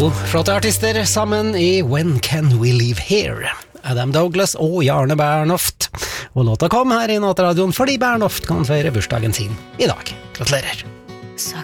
To flotte artister sammen I When Can We Leave Here? Adam Douglas og Jarne Bernhoft. Og låta kom her I Nattradioen fordi Bernhoft kan feire bursdagen sin I dag. Gratulerer!